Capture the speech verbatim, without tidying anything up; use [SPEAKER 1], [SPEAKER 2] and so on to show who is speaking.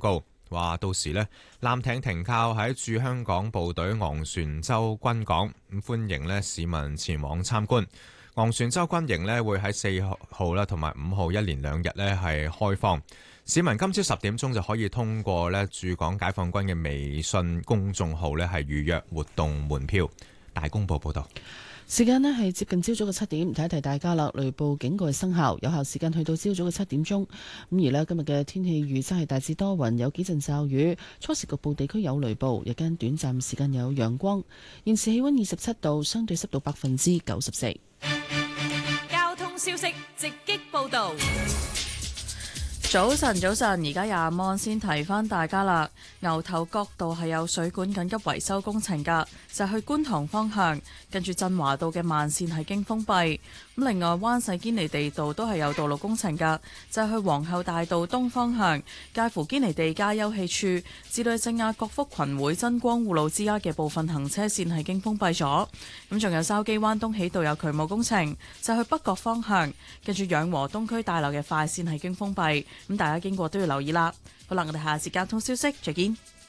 [SPEAKER 1] 告，話到時呢，艦艇停靠喺駐香港部隊昂船洲軍港，咁歡迎呢市民前往參觀。昂船洲軍營呢會喺四號啦同埋五號一連兩日呢係開放，市民今朝十點鐘就可以通過呢駐港解放軍嘅微信公眾號呢係預約活動門票。大公報報道。
[SPEAKER 2] 時間呢係接近朝早嘅七點，提一提大家啦。雷暴警告係生效，有效時間去到朝早嘅七點鐘。咁而呢，今日嘅天氣預測係大致多雲，有幾陣驟雨，初時局部地區有雷暴，日間短暫時間有陽光。現時氣溫二十七度，相對濕度百分之九十四。
[SPEAKER 3] 交通消息直擊報道。
[SPEAKER 4] 早晨，早晨，而家廿蚊先提翻大家啦。牛頭角道係有水管緊急維修工程㗎，就係去觀塘方向，跟住振華道嘅慢線係經封閉。咁另外，灣仔堅尼地道都係有道路工程㗎，就係去皇后大道東方向，介乎堅尼地街休憩處至到正亞國福群會真光護路之家嘅部分行車線係經封閉咗。咁仲有筲箕灣東喜道有渠務工程，就係去北角方向，跟住養和東區大樓嘅快線係經封閉。咁大家經過都要留意啦。好啦，我哋下次交通消息再見。